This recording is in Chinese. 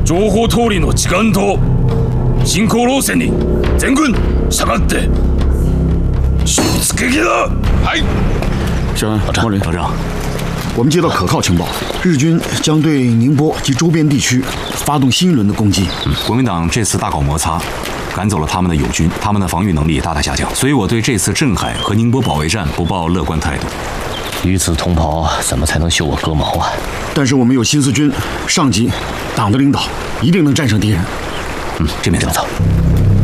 情報通りの時間と進行路線に全軍下がって出撃だ。 哎， 是王林， 老郑， 我们接到可靠情报，日军将对宁波及周边地区发动新一轮的攻击。 国民党这次大搞摩擦，赶走了他们的友军，他们的防御能力大大下降，所以我对这次镇海和宁波保卫战不抱乐观态度。 与此同袍，怎么才能修我戈矛啊？ 但是我们有新四军上级、党的领导，一定能战胜敌人。 这边走。